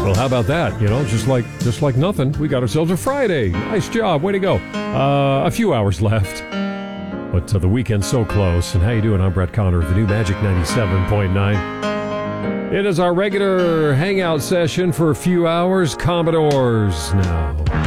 Well, how about that? Just like nothing, we got ourselves a Friday. Nice job, way to go. A few hours left, but the weekend's so close. And how you doing? I'm Brett Conner of the new Magic 97.9. It is our regular hangout session for a few hours. Commodores now.